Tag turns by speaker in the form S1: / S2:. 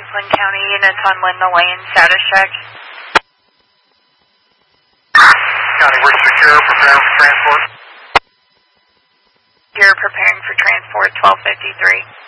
S1: Linn County units on Windmill Lane, status check.
S2: County, we're secure, preparing for transport.
S1: You're preparing for transport, 1253.